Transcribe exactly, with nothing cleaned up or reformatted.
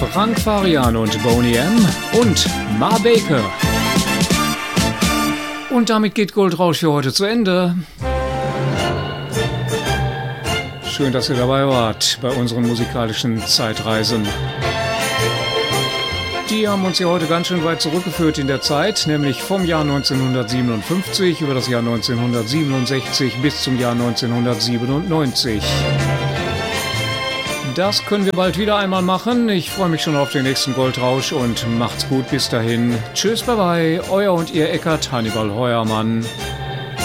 Frank Farian und Boney M. und Ma Baker. Und damit geht Goldrausch für heute zu Ende. Schön, dass ihr dabei wart bei unseren musikalischen Zeitreisen. Die haben uns ja heute ganz schön weit zurückgeführt in der Zeit, nämlich vom Jahr neunzehnhundertsiebenundfünfzig über das Jahr neunzehnhundertsiebenundsechzig bis zum Jahr neunzehnhundertsiebenundneunzig. Das können wir bald wieder einmal machen. Ich freue mich schon auf den nächsten Goldrausch und macht's gut bis dahin. Tschüss, bye bye, euer und ihr Eckart Hannibal Heuermann.